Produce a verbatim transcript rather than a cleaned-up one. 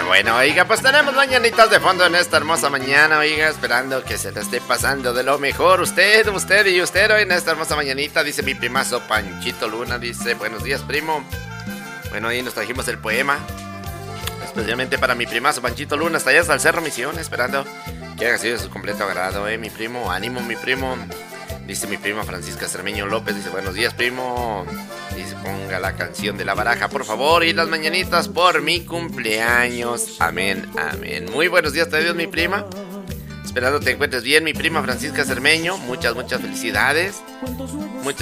bueno, oiga, pues tenemos mañanitas de fondo en esta hermosa mañana, oiga, esperando que se le esté pasando de lo mejor. Usted, usted y usted hoy en esta hermosa mañanita, dice mi primazo Panchito Luna, dice, buenos días, primo. Bueno, ahí nos trajimos el poema, especialmente para mi primazo Panchito Luna, hasta allá hasta el Cerro Misión, esperando que haya sido de su completo agrado, eh, mi primo, ánimo, mi primo. Dice mi prima Francisca Cermeño López, dice, buenos días, primo. Dice, ponga la canción de la baraja, por favor, y las mañanitas por mi cumpleaños. Amén, amén. Muy buenos días, te Dios, mi prima. Esperando te encuentres bien, mi prima Francisca Cermeño. Muchas, muchas felicidades. Muchas